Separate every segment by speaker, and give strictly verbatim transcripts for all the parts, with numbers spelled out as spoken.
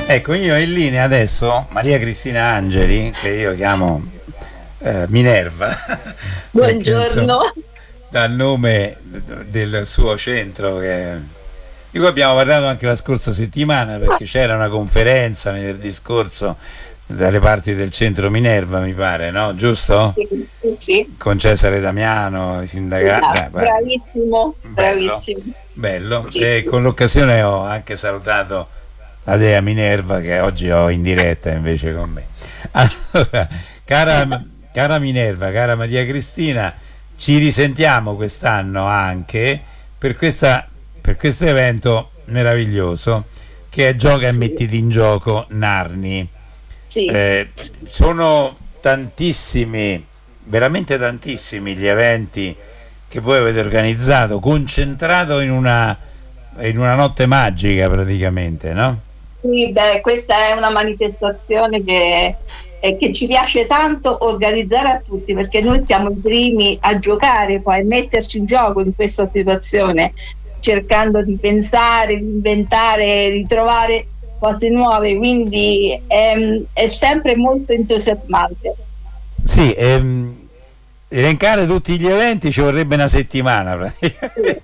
Speaker 1: Ecco, io in linea adesso Maria Cristina Angeli, che io chiamo eh, Minerva.
Speaker 2: Buongiorno.
Speaker 1: Dal nome del suo centro, che, di cui abbiamo parlato anche la scorsa settimana, perché c'era una conferenza venerdì scorso dalle parti del centro Minerva, mi pare, no? Giusto?
Speaker 2: Sì, sì.
Speaker 1: Con Cesare Damiano, i sindacati.
Speaker 2: Esatto, bravissimo,
Speaker 1: bello,
Speaker 2: bravissimo.
Speaker 1: Bello.
Speaker 2: Sì.
Speaker 1: E con l'occasione ho anche salutato la dea Minerva, che oggi ho in diretta invece con me. Allora, cara, cara Minerva, cara Maria Cristina, ci risentiamo quest'anno anche per questa, per questo evento meraviglioso che è Gioca e mettiti in gioco Narni.
Speaker 2: Sì.
Speaker 1: Eh, sono tantissimi, veramente tantissimi gli eventi che voi avete organizzato, concentrato in una, in una notte magica praticamente, no?
Speaker 2: Sì, beh, questa è una manifestazione che, eh, che ci piace tanto organizzare a tutti, perché noi siamo i primi a giocare, poi a metterci in gioco in questa situazione, cercando di pensare, di inventare, di trovare cose nuove, quindi è, è sempre molto entusiasmante.
Speaker 1: Sì, ehm, elencare tutti gli eventi ci vorrebbe una settimana praticamente.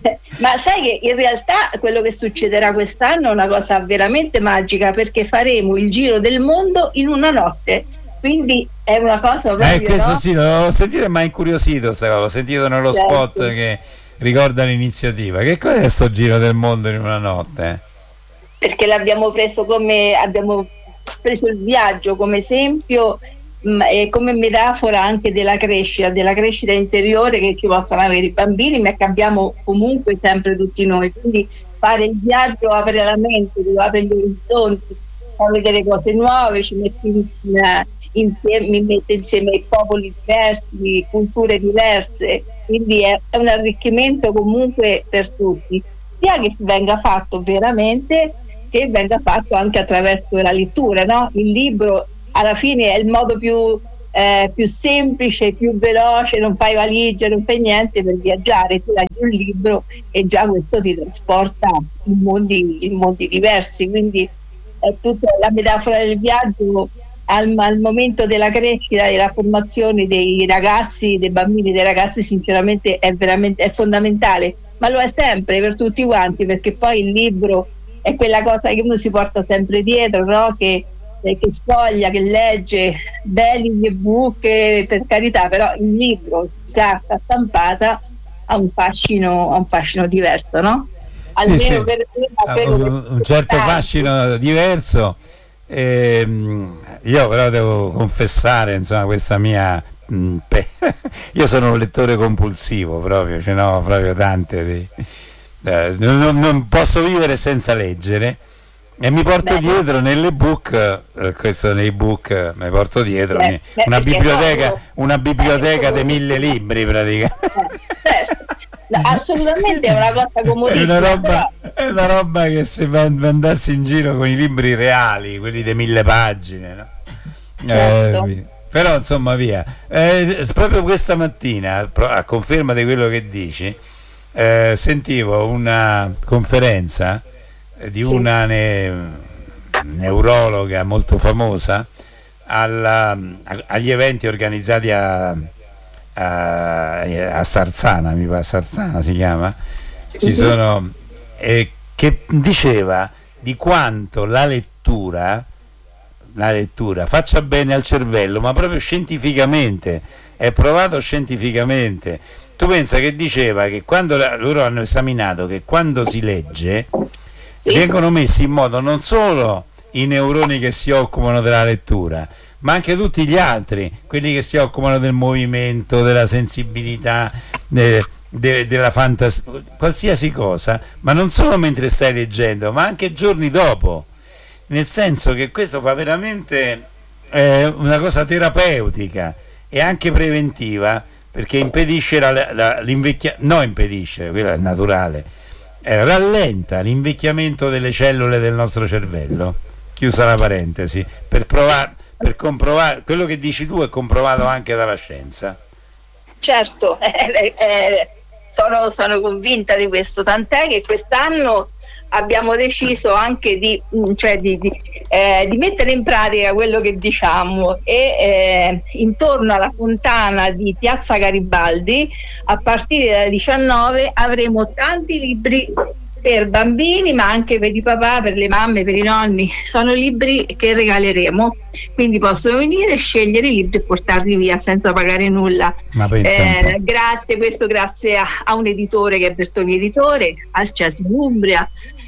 Speaker 2: Ma sai che in realtà quello che succederà quest'anno è una cosa veramente magica, perché faremo il giro del mondo in una notte, quindi è una cosa proprio,
Speaker 1: eh, questo
Speaker 2: no?
Speaker 1: sì, l'ho sentito e mi ha incuriosito sta cosa, l'ho sentito nello
Speaker 2: Certo.
Speaker 1: spot che ricorda l'iniziativa. Che cos'è sto giro del mondo in una notte?
Speaker 2: Perché l'abbiamo preso come, abbiamo preso il viaggio come esempio mh, e come metafora anche della crescita, della crescita interiore che ci possono avere i bambini, ma che abbiamo comunque sempre tutti noi. Quindi fare il viaggio apre la mente, apre gli orizzonti, fa vedere cose nuove, ci mette in, insieme, mi mette insieme popoli diversi, culture diverse, quindi è, è un arricchimento comunque per tutti, sia che venga fatto veramente che venga fatto anche attraverso la lettura, no? Il libro alla fine è il modo più, eh, più semplice, più veloce, non fai valigie, non fai niente per viaggiare, tu leggi un libro e già questo ti trasporta in mondi, in mondi diversi, quindi è tutta la metafora del viaggio al, al momento della crescita e della formazione dei ragazzi, dei bambini e dei ragazzi, sinceramente è veramente è fondamentale, ma lo è sempre per tutti quanti, perché poi il libro è quella cosa che uno si porta sempre dietro, no? Che, eh, che sfoglia, che legge, belli gli ebook, eh, per carità, però il libro, carta stampata, ha un fascino, ha un fascino diverso, no? Almeno
Speaker 1: sì, sì.
Speaker 2: Per,
Speaker 1: Ah,
Speaker 2: per,
Speaker 1: un, un certo fascino diverso. Ehm, io però devo confessare, insomma, questa mia mh, pe- io sono un lettore compulsivo proprio, ce n'ho proprio tante di Eh, non, non posso vivere senza leggere e mi porto
Speaker 2: Beh.
Speaker 1: dietro nell'ebook, eh, questo nei book eh, mi porto dietro
Speaker 2: Beh,
Speaker 1: mi,
Speaker 2: beh,
Speaker 1: una biblioteca,
Speaker 2: no,
Speaker 1: una biblioteca
Speaker 2: eh,
Speaker 1: di mille libri praticamente.
Speaker 2: Certo. No, assolutamente è una cosa
Speaker 1: È
Speaker 2: comodissima,
Speaker 1: una roba,
Speaker 2: però...
Speaker 1: è una roba che se andassi in giro con i libri reali, quelli di mille pagine, no?
Speaker 2: Certo.
Speaker 1: Eh, però insomma via. Eh, proprio questa mattina, a conferma di quello che dici, Eh, sentivo una conferenza di
Speaker 2: Sì.
Speaker 1: una ne- neurologa molto famosa alla, a- agli eventi organizzati a, a, a Sarzana, mi pare Sarzana si chiama, ci
Speaker 2: Mhm.
Speaker 1: sono, eh, che diceva di quanto la lettura la lettura faccia bene al cervello, ma proprio scientificamente, è provato scientificamente. Tu pensa che diceva che quando la, loro hanno esaminato che quando si legge
Speaker 2: Sì.
Speaker 1: vengono messi in moto non solo i neuroni che si occupano della lettura, ma anche tutti gli altri, quelli che si occupano del movimento, della sensibilità, de, de, della fantasia, qualsiasi cosa, ma non solo mentre stai leggendo, ma anche giorni dopo, nel senso che questo fa veramente eh, una cosa terapeutica e anche preventiva, perché impedisce la, la, l'invecchiamento, no impedisce, quello è naturale, eh, rallenta l'invecchiamento delle cellule del nostro cervello, chiusa la parentesi, per provare, per comprovare, quello che dici tu è comprovato anche dalla scienza.
Speaker 2: Certo, eh, eh, sono, sono convinta di questo, tant'è che quest'anno abbiamo deciso anche di, cioè di, di, eh, di mettere in pratica quello che diciamo e eh, intorno alla fontana di Piazza Garibaldi a partire dalle diciannove avremo tanti libri per bambini, ma anche per i papà, per le mamme, per i nonni. Sono libri che regaleremo, quindi possono venire, scegliere i libri e portarli via senza pagare nulla.
Speaker 1: Ma eh,
Speaker 2: grazie, questo grazie a, a un editore che è Bertoni Editore, al C E S M Umbria,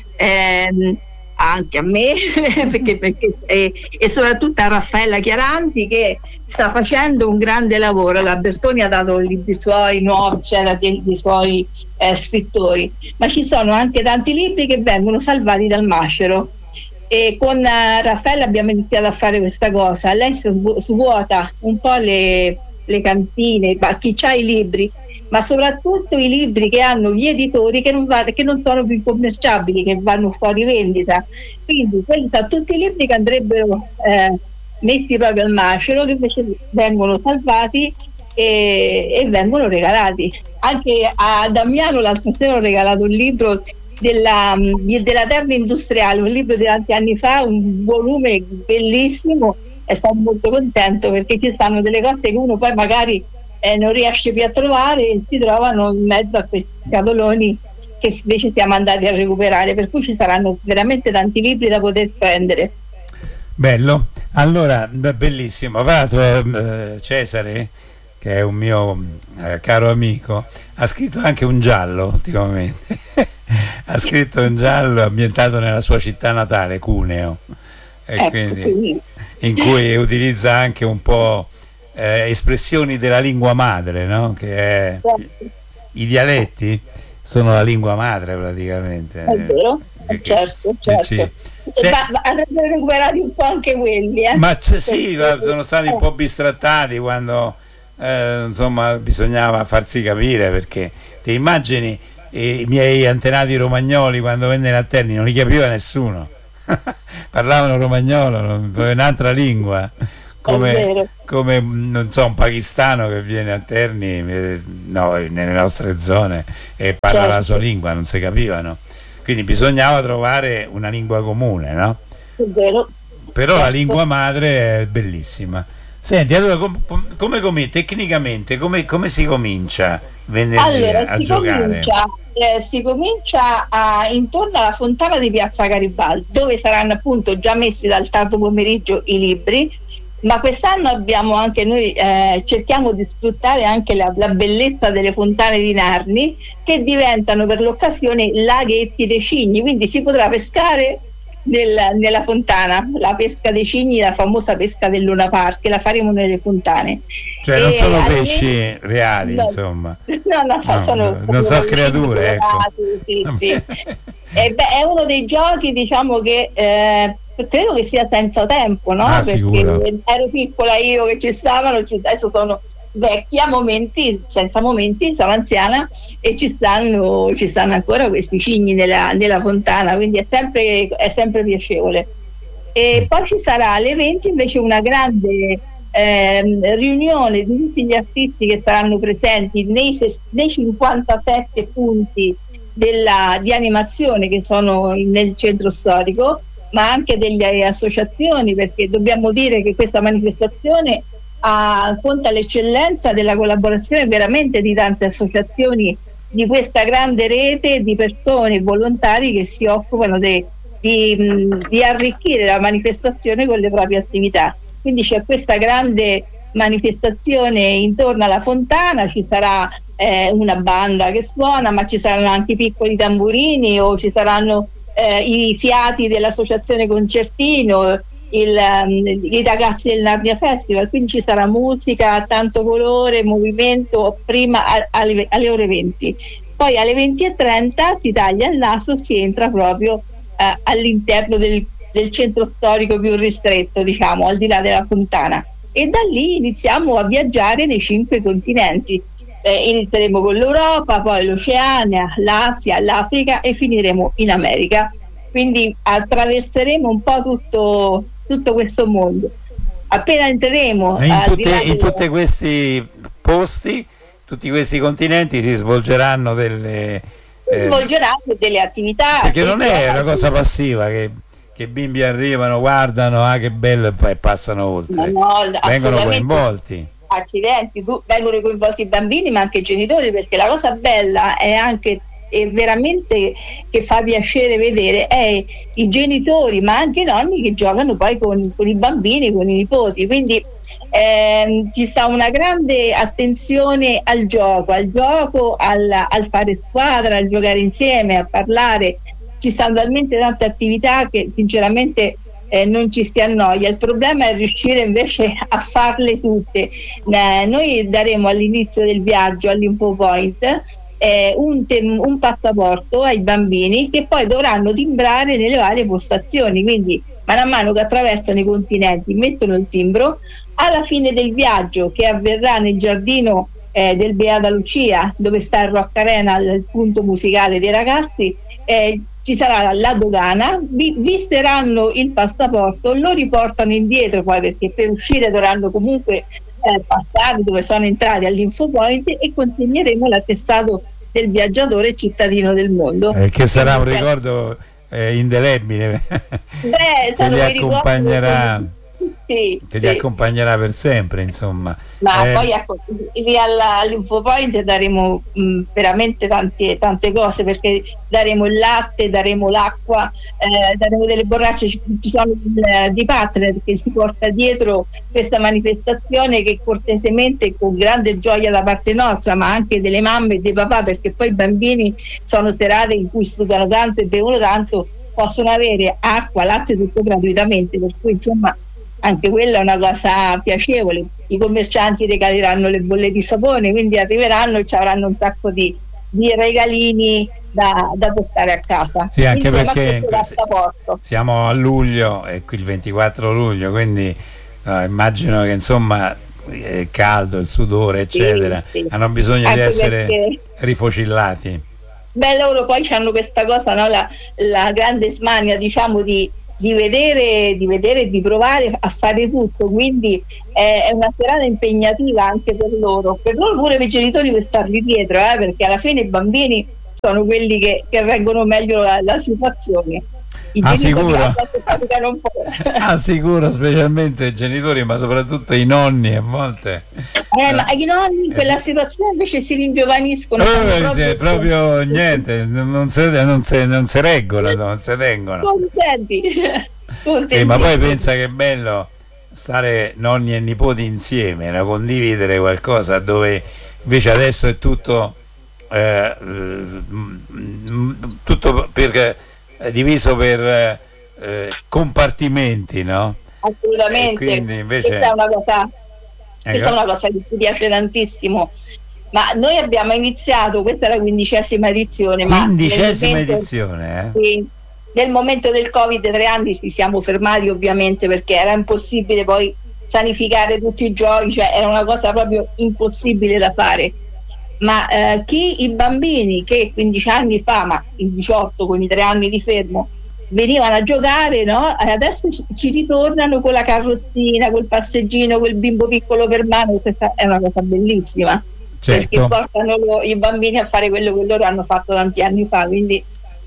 Speaker 2: ehm, anche a me perché, perché, e, e soprattutto a Raffaella Chiaranti che sta facendo un grande lavoro. La Bertoni ha dato libri suoi nuovi, c'era dei, dei suoi eh, scrittori, ma ci sono anche tanti libri che vengono salvati dal macero e con uh, Raffaella abbiamo iniziato a fare questa cosa. Lei svuota un po' le, le cantine, chi ha i libri, ma soprattutto i libri che hanno gli editori che non, va, che non sono più commerciabili, che vanno fuori vendita. Quindi quelli sono tutti i libri che andrebbero eh, messi proprio al macero, che invece vengono salvati e, e vengono regalati. Anche a Damiano l'altra sera ho regalato un libro della, della terra industriale, un libro di tanti anni fa, un volume bellissimo, e sono molto contento perché ci stanno delle cose che uno poi magari Eh, non riesce più a trovare e si trovano in mezzo a questi scatoloni che invece siamo andati a recuperare, per cui ci saranno veramente tanti libri da poter prendere.
Speaker 1: Bello, allora bellissimo. Va, eh, Cesare, che è un mio eh, caro amico, ha scritto anche un giallo ultimamente ha scritto un giallo ambientato nella sua città natale, Cuneo, e
Speaker 2: ecco,
Speaker 1: quindi,
Speaker 2: quindi
Speaker 1: in cui utilizza anche un po' Eh, espressioni della lingua madre, no? Che è, i dialetti sono la lingua madre praticamente.
Speaker 2: È vero, eh, certo, certo.
Speaker 1: Sì.
Speaker 2: Se, ma, ma andrebbero recuperati un po' anche quelli, eh?
Speaker 1: Ma sì, sono stati un po' bistrattati quando eh, insomma bisognava farsi capire, perché ti immagini eh, i miei antenati romagnoli quando vennero a Terni non li capiva nessuno parlavano romagnolo, non, un'altra lingua. Come, come non so, un pakistano che viene a Terni, no, nelle nostre zone, e parla certo. la sua lingua, non si capivano, quindi bisognava trovare una lingua comune, no?
Speaker 2: È vero.
Speaker 1: Però
Speaker 2: certo.
Speaker 1: La lingua madre è bellissima. Senti, allora com, come, come tecnicamente come, come si comincia venerdì
Speaker 2: allora,
Speaker 1: a
Speaker 2: si
Speaker 1: giocare?
Speaker 2: Comincia, eh, si comincia a, intorno alla fontana di Piazza Garibaldi, dove saranno appunto già messi dal tardo pomeriggio i libri. Ma quest'anno abbiamo anche noi, eh, cerchiamo di sfruttare anche la, la bellezza delle fontane di Narni, che diventano per l'occasione laghetti dei cigni, quindi si potrà pescare nel, nella fontana, la pesca dei cigni, la famosa pesca del Luna Park, che la faremo nelle fontane.
Speaker 1: Cioè non sono pesci reali,
Speaker 2: no,
Speaker 1: insomma.
Speaker 2: No, no, no, sono,
Speaker 1: no, non sono creature, ecco.
Speaker 2: Sì, sì. E beh, è uno dei giochi, diciamo, che eh, credo che sia senza tempo, no?
Speaker 1: Ah,
Speaker 2: perché
Speaker 1: sicuro.
Speaker 2: Ero piccola io che ci stavano, adesso sono vecchia, momenti, senza momenti, sono anziana e ci stanno, ci stanno ancora questi cigni nella, nella fontana, quindi è sempre, è sempre piacevole. E poi ci sarà alle venti invece una grande eh, riunione di tutti gli artisti che saranno presenti nei, nei cinquantasette punti della, di animazione che sono nel centro storico, ma anche delle associazioni, perché dobbiamo dire che questa manifestazione ha, conta l'eccellenza della collaborazione veramente di tante associazioni, di questa grande rete di persone volontari che si occupano de, di, di arricchire la manifestazione con le proprie attività. Quindi c'è questa grande manifestazione intorno alla fontana, ci sarà eh, una banda che suona, ma ci saranno anche i piccoli tamburini o ci saranno eh, i fiati dell'associazione Concertino, il, um, i ragazzi del Narnia Festival, quindi ci sarà musica, tanto colore, movimento prima a, alle, alle ore venti. Poi alle venti e trenta si taglia il naso, si entra proprio eh, all'interno del, del centro storico più ristretto, diciamo, al di là della fontana, e da lì iniziamo a viaggiare nei cinque continenti. Eh, inizieremo con l'Europa, poi l'Oceania, l'Asia, l'Africa e finiremo in America. Quindi attraverseremo un po' tutto, tutto questo mondo. Appena entreremo
Speaker 1: in,
Speaker 2: al
Speaker 1: tutte,
Speaker 2: di là
Speaker 1: in tutti questi posti, tutti questi continenti si svolgeranno delle
Speaker 2: eh, svolgeranno delle attività,
Speaker 1: perché non è una cosa passiva che che i bimbi arrivano, guardano, ah che bello, e poi passano oltre.
Speaker 2: No,
Speaker 1: vengono coinvolti.
Speaker 2: Accidenti, tu, vengono coinvolti i bambini ma anche i genitori, perché la cosa bella è anche e veramente che fa piacere vedere è i genitori ma anche i nonni che giocano poi con, con i bambini, con i nipoti, quindi ehm, ci sta una grande attenzione al gioco, al gioco, al, al fare squadra, al giocare insieme, a parlare. Ci stanno talmente tante attività che sinceramente eh, non ci si annoia. Il problema è riuscire invece a farle tutte. Eh, noi daremo all'inizio del viaggio all'Info Point eh, un, tem- un passaporto ai bambini che poi dovranno timbrare nelle varie postazioni, quindi mano a mano che attraversano i continenti mettono il timbro. Alla fine del viaggio, che avverrà nel giardino eh, del Beata Lucia, dove sta il Rock Arena, il punto musicale dei ragazzi, eh, ci sarà la dogana, vi, visteranno il passaporto, lo riportano indietro poi, perché per uscire dovranno comunque eh, passare dove sono entrati all'Info Point, e consegneremo l'attestato del viaggiatore cittadino del mondo.
Speaker 1: Eh, che sarà un ricordo eh, indelebile.
Speaker 2: Beh,
Speaker 1: che li accompagnerà.
Speaker 2: Sì,
Speaker 1: che
Speaker 2: sì.
Speaker 1: li accompagnerà per sempre, insomma.
Speaker 2: Ma
Speaker 1: eh,
Speaker 2: poi ecco, lì alla- all'Info Point daremo mh, veramente tante, tante cose, perché daremo il latte, daremo l'acqua, eh, daremo delle borracce. Ci, ci sono eh, dei partner che si porta dietro questa manifestazione, che cortesemente, con grande gioia da parte nostra, ma anche delle mamme e dei papà, perché poi i bambini sono serate in cui studiano tanto e bevono tanto, possono avere acqua, latte, tutto gratuitamente, per cui insomma anche quella è una cosa piacevole. I commercianti regaleranno le bolle di sapone, quindi arriveranno e ci avranno un sacco di, di regalini da, da portare a casa.
Speaker 1: sì, anche
Speaker 2: Insieme a
Speaker 1: perché
Speaker 2: questo passaporto.
Speaker 1: siamo a luglio, e qui il ventiquattro luglio, quindi eh, immagino che insomma è caldo, il sudore eccetera,
Speaker 2: Sì, sì.
Speaker 1: hanno bisogno
Speaker 2: Anche
Speaker 1: di essere
Speaker 2: perché-
Speaker 1: rifocillati.
Speaker 2: Beh, loro poi hanno questa cosa, no? la, la grande smania, diciamo, di, di vedere, di vedere e di provare a fare tutto, quindi è, è una serata impegnativa anche per loro, per loro pure per i genitori, per starli dietro, eh? Perché alla fine i bambini sono quelli che, che reggono meglio la, la situazione. I
Speaker 1: Ah,
Speaker 2: genitori
Speaker 1: sicuro?
Speaker 2: a volte faticano un po'.
Speaker 1: Ah, sicuro, specialmente i genitori, ma soprattutto i nonni a volte.
Speaker 2: Eh, ma i nonni in quella situazione invece si ringiovaniscono.
Speaker 1: Eh,
Speaker 2: fanno
Speaker 1: sì, proprio niente, non si non se, non se regolano, non si tengono.
Speaker 2: contenti. Contenti.
Speaker 1: Sì, ma poi pensa che è bello stare nonni e nipoti insieme, no? Condividere qualcosa, dove invece adesso è tutto eh, tutto per, è diviso per eh, compartimenti, no?
Speaker 2: Assolutamente.
Speaker 1: E quindi invece
Speaker 2: Questa è una cosa, questa
Speaker 1: ecco.
Speaker 2: è una cosa che ci piace tantissimo. Ma noi abbiamo iniziato, questa è la quindicesima edizione. ma nel
Speaker 1: quindicesima
Speaker 2: momento-
Speaker 1: edizione, eh?
Speaker 2: Sì, nel momento del Covid tre anni ci siamo fermati, ovviamente, perché era impossibile poi sanificare tutti i giochi, cioè era una cosa proprio impossibile da fare. Ma eh, chi i bambini che quindici anni fa, ma il diciotto con i tre anni di fermo, venivano a giocare, no? E adesso ci, ci ritornano con la carrozzina, col passeggino, quel bimbo piccolo per mano. Questa è una cosa bellissima, perché
Speaker 1: Certo.
Speaker 2: portano lo- i bambini a fare quello che loro hanno fatto tanti anni fa, quindi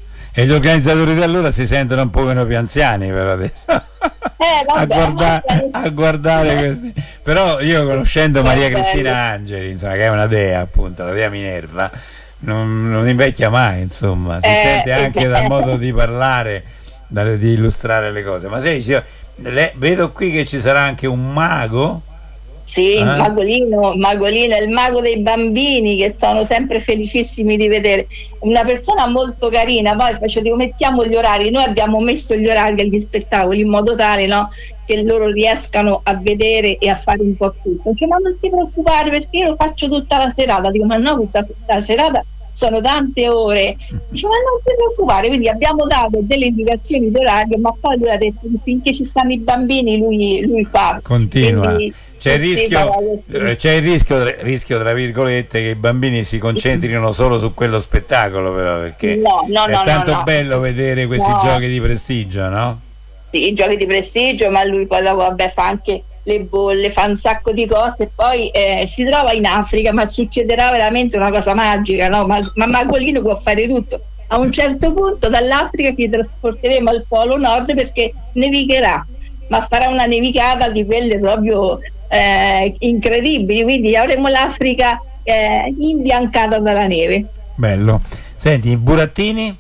Speaker 1: E gli organizzatori di allora si sentono un pochino più anziani per adesso.
Speaker 2: Eh,
Speaker 1: a,
Speaker 2: vabbè,
Speaker 1: guarda-
Speaker 2: vabbè.
Speaker 1: a guardare questi. Però io, conoscendo Maria
Speaker 2: bello.
Speaker 1: Cristina Angeli, insomma, che è una dea, appunto, la dea Minerva, non, non invecchia mai, insomma, si
Speaker 2: Eh,
Speaker 1: sente anche
Speaker 2: eh,
Speaker 1: dal
Speaker 2: eh.
Speaker 1: modo di parlare, dalle- di illustrare le cose. Ma sai, io- le- vedo qui che ci sarà anche un mago.
Speaker 2: Sì,
Speaker 1: Eh?
Speaker 2: Magolino, Magolino è il mago dei bambini, che sono sempre felicissimi di vedere. Una persona molto carina. Poi faccio, dico, mettiamo gli orari. Noi abbiamo messo gli orari agli spettacoli in modo tale, no, che loro riescano a vedere e a fare un po' tutto. Dice, ma non ti preoccupare, perché io lo faccio tutta la serata. Dico, ma no, tutta la serata sono tante ore. Dice, ma non ti preoccupare. Quindi abbiamo dato delle indicazioni di orario, ma poi lui ha detto che finché ci stanno i bambini lui, lui fa.
Speaker 1: Continua.
Speaker 2: Quindi,
Speaker 1: C'è il
Speaker 2: sì,
Speaker 1: rischio,
Speaker 2: va così.
Speaker 1: eh, c'è il rischio, rischio, tra virgolette, che i bambini si concentrino solo su quello spettacolo, però, perché
Speaker 2: No, no,
Speaker 1: è
Speaker 2: no,
Speaker 1: tanto
Speaker 2: no, no.
Speaker 1: bello vedere questi
Speaker 2: No.
Speaker 1: giochi di prestigio, no?
Speaker 2: Sì, i giochi di prestigio, ma lui poi dopo, vabbè, fa anche le bolle, fa un sacco di cose, e poi eh, si trova in Africa, ma succederà veramente una cosa magica, no? Ma, ma Magolino può fare tutto. a un certo punto dall'Africa ci trasporteremo al Polo Nord perché nevicherà, ma farà una nevicata di quelle proprio eh, incredibili, quindi avremo l'Africa eh, imbiancata dalla neve.
Speaker 1: Bello. Senti, i burattini?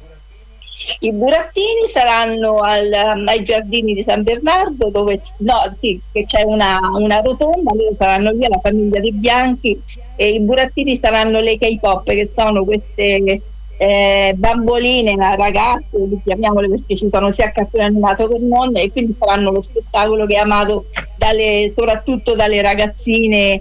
Speaker 2: I burattini saranno al, ai giardini di San Bernardo, dove no, sì, che c'è una, una rotonda, loro saranno lì, la famiglia dei Bianchi, e i burattini saranno le K-pop, che sono queste eh, bamboline, ragazze, li chiamiamole perché ci sono sia cartone animato che non, e quindi faranno lo spettacolo che è amato dalle, soprattutto dalle ragazzine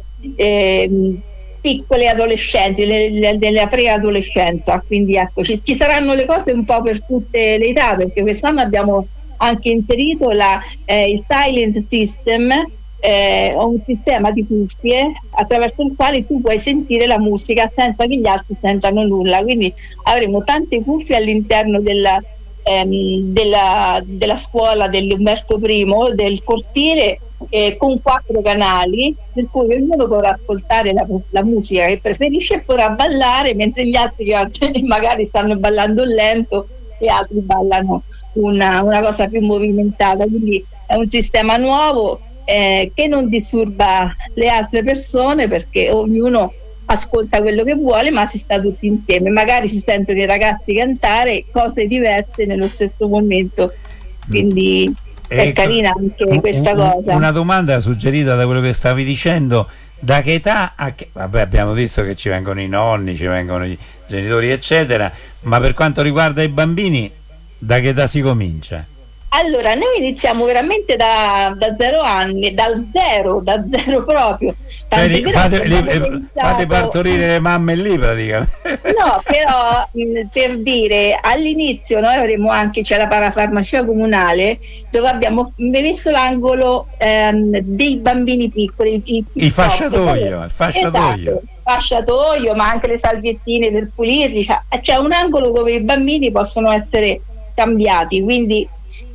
Speaker 2: eh, piccole adolescenti, della preadolescenza, quindi ecco, ci, ci saranno le cose un po' per tutte le età, perché quest'anno abbiamo anche inserito la, eh, il silent system, eh, un sistema di cuffie attraverso il quale tu puoi sentire la musica senza che gli altri sentano nulla, quindi avremo tante cuffie all'interno della, ehm, della, della scuola dell'Umberto I, del cortile, Eh, con quattro canali, per cui ognuno potrà ascoltare la, la musica che preferisce e potrà ballare, mentre gli altri magari stanno ballando lento e altri ballano una, una cosa più movimentata. Quindi è un sistema nuovo eh, che non disturba le altre persone, perché ognuno ascolta quello che vuole, ma si sta tutti insieme, magari si sentono i ragazzi cantare cose diverse nello stesso momento, quindi è ecco, carina anche questa un, cosa.
Speaker 1: Una domanda suggerita da quello che stavi dicendo: da che età a che... Vabbè, abbiamo visto che ci vengono i nonni, ci vengono i genitori eccetera, ma per quanto riguarda i bambini, da che età si comincia?
Speaker 2: Allora, noi iniziamo veramente da, da zero anni, dal zero, da zero proprio.
Speaker 1: Cioè, li, fate, li, pensato... fate partorire le mamme lì praticamente.
Speaker 2: No, però mh, per dire, all'inizio noi avremo anche, c'è la parafarmacia comunale, dove abbiamo messo l'angolo ehm, dei bambini piccoli. I,
Speaker 1: il fasciatoio, il fasciatoio.
Speaker 2: Esatto, fasciatoio, ma anche le salviettine per pulirli. Cioè, c'è un angolo dove i bambini possono essere cambiati, quindi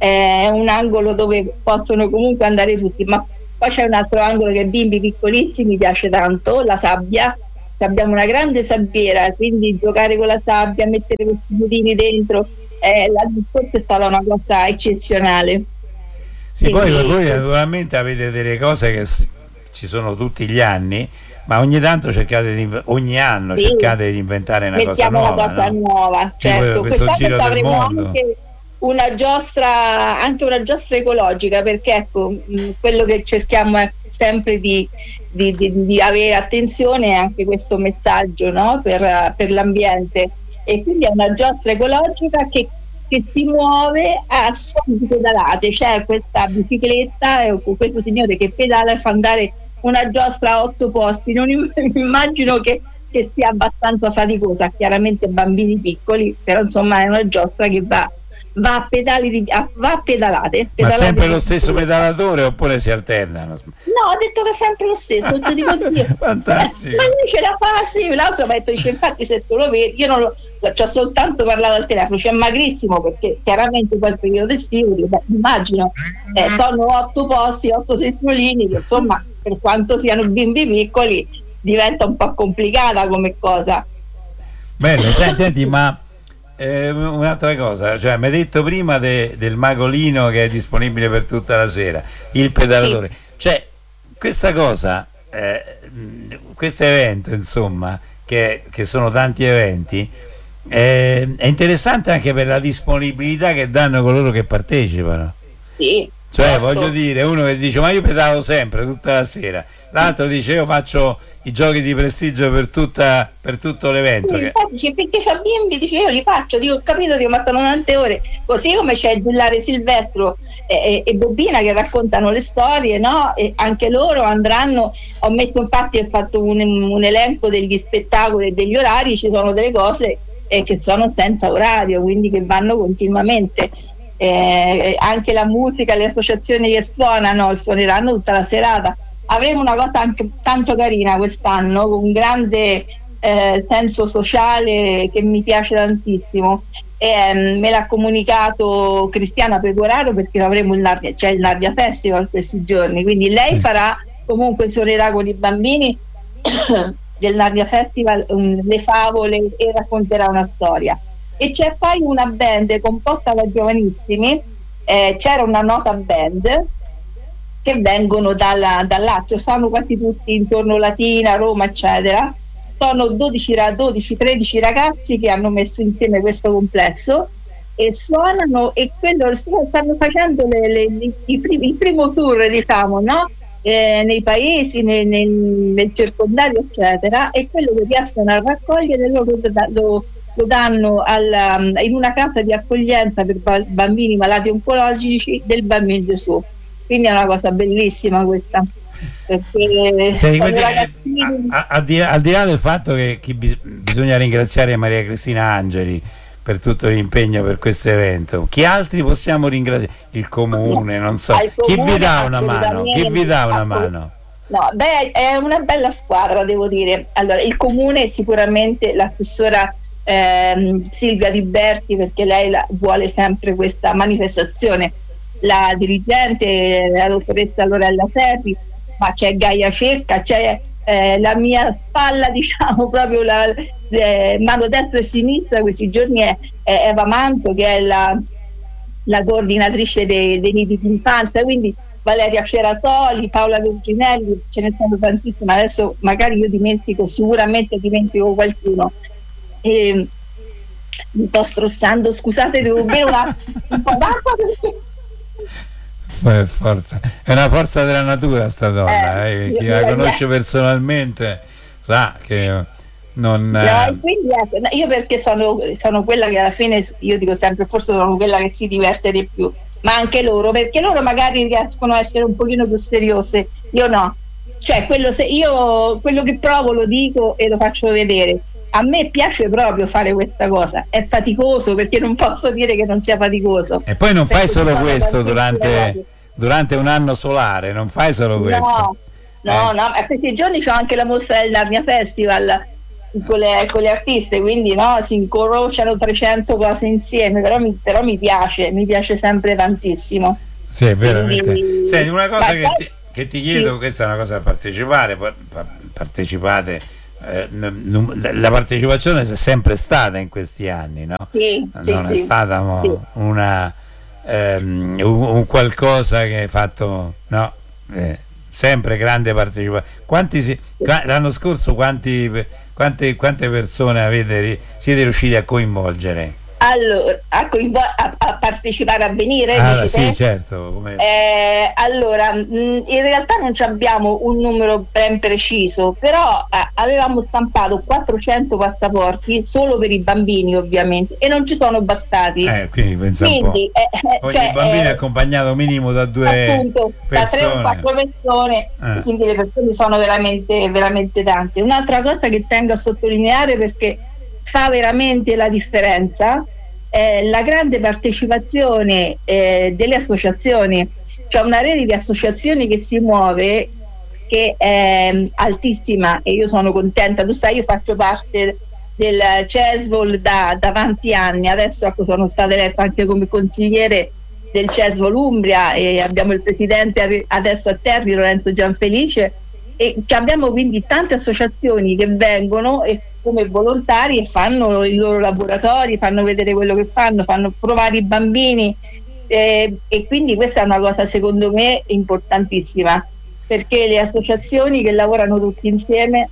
Speaker 2: è un angolo dove possono comunque andare tutti, ma poi c'è un altro angolo che bimbi piccolissimi piace tanto, la sabbia. Abbiamo una grande sabbiera, quindi giocare con la sabbia, mettere questi budini dentro, eh, la discorso è stata una cosa eccezionale.
Speaker 1: Sì,
Speaker 2: quindi,
Speaker 1: poi voi naturalmente avete delle cose che ci sono tutti gli anni, ma ogni tanto cercate di ogni anno sì, cercate di inventare una cosa nuova,
Speaker 2: una cosa
Speaker 1: no?
Speaker 2: nuova, certo.
Speaker 1: Questo giro del mondo.
Speaker 2: Anche una giostra, anche una giostra ecologica, perché ecco, mh, quello che cerchiamo è sempre di, di, di, di avere attenzione anche questo messaggio, no? per, per l'ambiente, e quindi è una giostra ecologica che, che si muove a suoni di pedalate. C'è questa bicicletta e questo signore che pedala e fa andare una giostra a otto posti. Non immagino che, che sia abbastanza faticosa, chiaramente bambini piccoli, però insomma è una giostra che va va a pedali di, a, va a pedalate, pedalate.
Speaker 1: Ma sempre lo stesso pedalatore oppure si alternano?
Speaker 2: No, ho detto che è sempre lo stesso, te dico io.
Speaker 1: Fantastico.
Speaker 2: Eh, ma lui ce la fa, sì. L'altro mi ha detto, dice, infatti se tu lo vedi, io non lo, ci ho soltanto parlato al telefono, c'è magrissimo, perché chiaramente poi il periodo estivo, beh, immagino, eh, sono otto posti, otto settiolini, che insomma, per quanto siano bimbi piccoli, diventa un po' complicata come cosa.
Speaker 1: Bene, senti, ma Eh, un'altra cosa, cioè mi hai detto prima de, del magolino che è disponibile per tutta la sera, il pedalatore, sì. Cioè questa cosa, eh, questo evento insomma, che, che sono tanti eventi, eh, è interessante anche per la disponibilità che danno coloro che partecipano.
Speaker 2: Sì.
Speaker 1: Cioè, certo. Voglio dire, uno che dice ma io pedalo sempre tutta la sera, l'altro dice io faccio i giochi di prestigio per tutta per tutto l'evento.
Speaker 2: Sì, che... dice, perché c'ha bimbi, dice io li faccio, dico ho capito, dico, ma sono tante ore, così come c'è Giullare Silvestro e, e, e Bobbina che raccontano le storie, no? E anche loro andranno, ho messo infatti ho fatto un, un elenco degli spettacoli e degli orari, ci sono delle cose eh, che sono senza orario, quindi che vanno continuamente. Eh, anche la musica, le associazioni che suonano suoneranno tutta la serata. Avremo una cosa anche tanto carina quest'anno, con un grande eh, senso sociale che mi piace tantissimo, e eh, me l'ha comunicato Cristiana Pecoraro, perché avremo il Narnia, c'è il Narnia Festival questi giorni, quindi lei farà, comunque suonerà con i bambini del Narnia Festival um, le favole e racconterà una storia. e c'è poi una band composta da giovanissimi, eh, c'era una nota band che vengono dalla, dal Lazio, sono quasi tutti intorno Latina, Roma eccetera, sono dodici, dodici tredici ragazzi che hanno messo insieme questo complesso e suonano, e quello stanno facendo le, le, le, i primi, il primo tour, diciamo, no? Eh, nei paesi, nel, nel, nel circondario eccetera, e quello che riescono a raccogliere loro lo, lo danno alla, in una casa di accoglienza per bambini malati oncologici del Bambino Gesù. Quindi è una cosa bellissima questa, perché
Speaker 1: Sei, quindi, ragazzini... a, a, al, di, al di là del fatto che chi bis- bisogna ringraziare Maria Cristina Angeli per tutto l'impegno per questo evento, chi altri possiamo ringraziare? Il comune, non so, chi vi dà una mano? Chi vi dà una mano?
Speaker 2: No, beh, è una bella squadra, devo dire. Allora, il comune sicuramente, l'assessora ehm, Silvia Di Berti, perché lei la, vuole sempre questa manifestazione, la dirigente, la dottoressa Lorella Serri, ma c'è Gaia Cerca, c'è eh, la mia spalla, diciamo, proprio la eh, mano destra e sinistra questi giorni è, è Eva Manto, che è la, la coordinatrice dei, dei nidi d'infanzia, quindi Valeria Cerasoli, Paola Virginelli, ce ne sono tantissime, adesso magari io dimentico, sicuramente dimentico qualcuno. E, mi sto strozzando, scusate, devo bere una, un po' d'acqua perché...
Speaker 1: Forza. È una forza della natura sta donna, eh, eh, chi la conosce personalmente sa che non
Speaker 2: no, quindi, ecco, io perché sono, sono quella che alla fine, io dico sempre, forse sono quella che si diverte di più, ma anche loro, perché loro magari riescono a essere un pochino più seriose, io no, cioè quello, se io quello che provo lo dico e lo faccio vedere. A me piace proprio fare questa cosa, è faticoso perché non posso dire che non sia faticoso.
Speaker 1: E poi non fai solo questo durante, durante un anno solare, non fai solo questo.
Speaker 2: No, no, eh. no, a questi giorni c'ho anche la mostra del Narnia Festival con le, con le artiste, quindi no, si incrociano trecento cose insieme, però mi, però mi piace, mi piace sempre tantissimo.
Speaker 1: Sì, veramente. Quindi... Senti, una cosa che,
Speaker 2: poi...
Speaker 1: ti, che ti chiedo, sì. Questa è una cosa da partecipare, partecipate. Eh, la partecipazione c'è sempre stata in questi anni, no?
Speaker 2: Sì,
Speaker 1: non
Speaker 2: sì,
Speaker 1: è
Speaker 2: sì,
Speaker 1: stata mo,
Speaker 2: sì.
Speaker 1: una ehm, un, un qualcosa che hai fatto, no? Eh, sempre grande partecipazione. Quanti si, qua, l'anno scorso quanti, quante, quante persone avete siete riusciti a coinvolgere?
Speaker 2: Allora, a, coinvo- a, a partecipare, a venire,
Speaker 1: ah,
Speaker 2: dici
Speaker 1: sì,
Speaker 2: te?
Speaker 1: certo. Come...
Speaker 2: Eh, allora, mh, in realtà non abbiamo un numero ben preciso, però eh, avevamo stampato quattrocento passaporti solo per i bambini, ovviamente, e non ci sono bastati.
Speaker 1: Eh, quindi pensa
Speaker 2: quindi,
Speaker 1: un po'.
Speaker 2: Eh,
Speaker 1: Ogni
Speaker 2: cioè,
Speaker 1: bambino
Speaker 2: eh,
Speaker 1: è accompagnato minimo da due
Speaker 2: appunto,
Speaker 1: persone.
Speaker 2: da tre o quattro persone,
Speaker 1: eh.
Speaker 2: quindi le persone sono veramente, veramente tante. Un'altra cosa che tengo a sottolineare, perché fa veramente la differenza, eh, la grande partecipazione eh, delle associazioni. C'è una rete di associazioni che si muove, che è altissima, e io sono contenta. Tu sai, io faccio parte del CESVOL da, da tanti anni, adesso ecco, sono stata eletta anche come consigliere del CESVOL Umbria e abbiamo il presidente adesso a Terni, Lorenzo Gianfelice, e abbiamo quindi tante associazioni che vengono e come volontari e fanno i loro laboratori, fanno vedere quello che fanno, fanno provare i bambini, eh, e quindi questa è una cosa secondo me importantissima, perché le associazioni che lavorano tutti insieme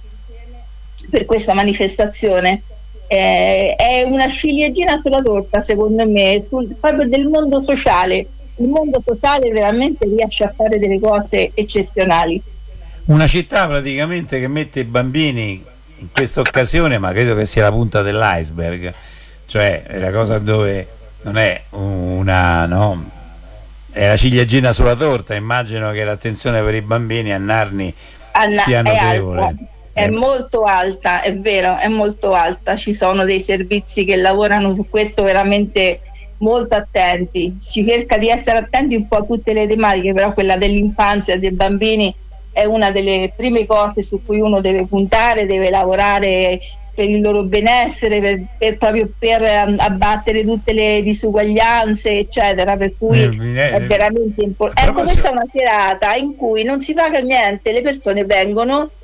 Speaker 2: per questa manifestazione eh, è una ciliegina sulla torta, secondo me, sul, proprio del mondo sociale. Il mondo sociale veramente riesce a fare delle cose eccezionali.
Speaker 1: Una città praticamente che mette i bambini in questa occasione, ma credo che sia la punta dell'iceberg, cioè è la cosa dove non è una, no, è la ciliegina sulla torta. Immagino che l'attenzione per i bambini a Narni Anna, sia notevole.
Speaker 2: È, è eh. molto alta, è vero, è molto alta. Ci sono dei servizi che lavorano su questo veramente molto attenti. Si cerca di essere attenti un po' a tutte le tematiche, però quella dell'infanzia e dei bambini è una delle prime cose su cui uno deve puntare, deve lavorare per il loro benessere, per, per proprio per um, abbattere tutte le disuguaglianze, eccetera. Per cui eh, è veramente importante. Ecco, questa è una serata in cui non si paga niente, le persone vengono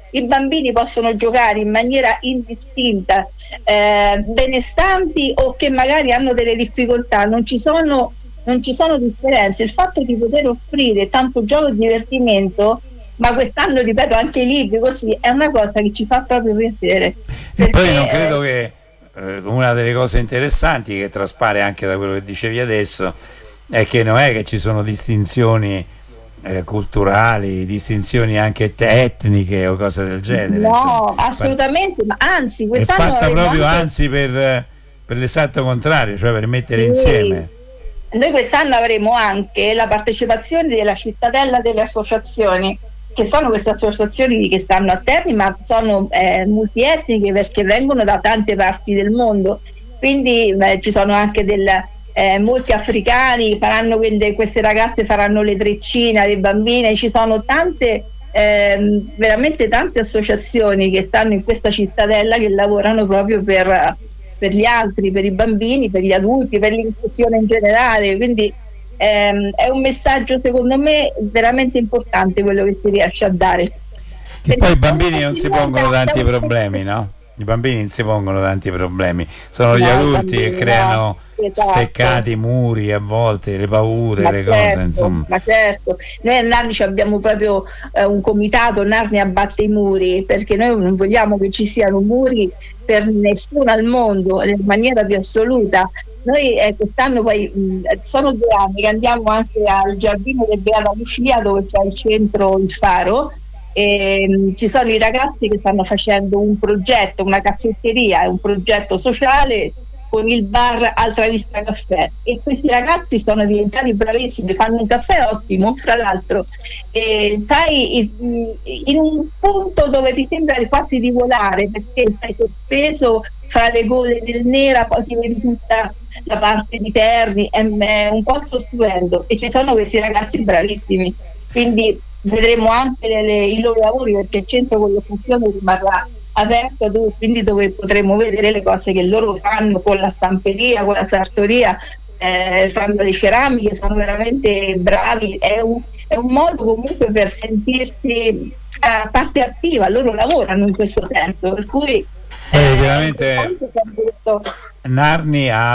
Speaker 2: i bambini possono giocare in maniera indistinta, eh, benestanti o che magari hanno delle difficoltà, non ci sono, non ci sono differenze. Il fatto di poter offrire tanto gioco e divertimento, ma quest'anno ripeto anche i libri, così è una cosa che ci fa proprio piacere.
Speaker 1: E
Speaker 2: perché,
Speaker 1: poi non credo che eh, una delle cose interessanti che traspare anche da quello che dicevi adesso è che non è che ci sono distinzioni eh, culturali, distinzioni anche etniche o cose del genere.
Speaker 2: No,
Speaker 1: insomma.
Speaker 2: assolutamente, ma anzi
Speaker 1: È
Speaker 2: quest'anno
Speaker 1: fatta proprio
Speaker 2: anche...
Speaker 1: anzi per, per l'esatto contrario, cioè per mettere
Speaker 2: sì.
Speaker 1: insieme.
Speaker 2: Noi quest'anno avremo anche la partecipazione della cittadella delle associazioni, che sono queste associazioni che stanno a Terni, ma sono eh, multietniche perché vengono da tante parti del mondo, quindi beh, ci sono anche del, eh, molti africani, faranno quelle, queste ragazze faranno le treccine, le bambine, ci sono tante, eh, veramente tante associazioni che stanno in questa cittadella che lavorano proprio per, per gli altri, per i bambini, per gli adulti, per l'inclusione in generale, quindi ehm, è un messaggio secondo me veramente importante quello che si riesce a dare.
Speaker 1: Che
Speaker 2: perché
Speaker 1: poi i bambini non si pongono tanti problemi, no? I bambini non si pongono tanti problemi, sono gli
Speaker 2: no,
Speaker 1: adulti
Speaker 2: bambini,
Speaker 1: che creano
Speaker 2: no, esatto.
Speaker 1: steccati, muri a volte, le paure,
Speaker 2: ma
Speaker 1: le
Speaker 2: certo,
Speaker 1: cose, insomma.
Speaker 2: Ma certo, noi a Narni abbiamo proprio eh, un comitato, Narni abbatte i muri, perché noi non vogliamo che ci siano muri per nessuno al mondo, in maniera più assoluta. Noi eh, quest'anno poi mh, sono due anni che andiamo anche al giardino del Beata Lucia, dove c'è il centro Il Faro, e mh, ci sono i ragazzi che stanno facendo un progetto, una caffetteria, un progetto sociale con il bar Altra Vista Caffè, e questi ragazzi sono diventati bravissimi, fanno un caffè ottimo fra l'altro, e sai, in un punto dove ti sembra quasi di volare perché sei sospeso fra le gole del Nera, poi si vedi tutta la parte di Terni, è, è un posto stupendo e ci sono questi ragazzi bravissimi, quindi vedremo anche le, le, i loro lavori, perché il centro con l'occasione rimarrà aperto, dove, quindi dove potremo vedere le cose che loro fanno con la stamperia, con la sartoria, eh, fanno le ceramiche, sono veramente bravi, è un, è un modo comunque per sentirsi a parte attiva, loro lavorano in questo senso, per cui
Speaker 1: eh, veramente Narni ha